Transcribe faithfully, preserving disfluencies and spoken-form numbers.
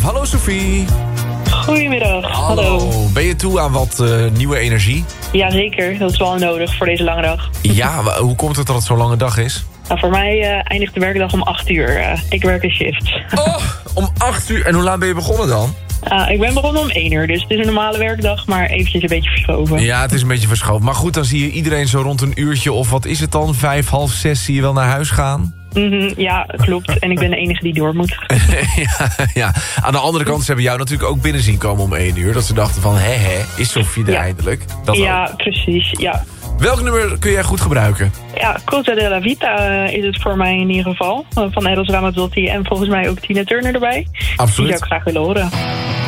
Hallo Sophie. Goedemiddag, hallo. Hallo. Ben je toe aan wat uh, nieuwe energie? Jazeker, dat is wel nodig voor deze lange dag. Ja, maar hoe komt het dat het zo'n lange dag is? Nou, voor mij uh, eindigt de werkdag om acht uur. Uh, ik werk een shift. Oh, om acht uur? En hoe laat ben je begonnen dan? Uh, ik ben begonnen om één uur, dus het is een normale werkdag, maar eventjes een beetje verschoven. Ja, het is een beetje verschoven. Maar goed, dan zie je iedereen zo rond een uurtje of wat is het dan? Vijf, half zes zie je wel naar huis gaan? Mm-hmm, ja, klopt. En ik ben de enige die door moet. ja, ja, aan de andere kant, ze hebben jou natuurlijk ook binnen zien komen om één uur. Dat ze dachten van, hè hè, is Sophie er ja. eindelijk? Dat ja, ook. Precies, ja. Welk nummer kun jij goed gebruiken? Ja, Cosa della Vita uh, is het voor mij in ieder geval. Uh, van Eros Ramazzotti en volgens mij ook Tina Turner erbij. Absoluut. Die zou ik graag willen horen.